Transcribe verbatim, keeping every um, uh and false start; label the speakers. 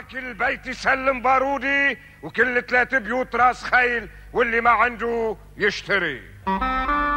Speaker 1: كل بيت يسلم بارودي وكل ثلاث بيوت راس خيل واللي ما عنده يشتري.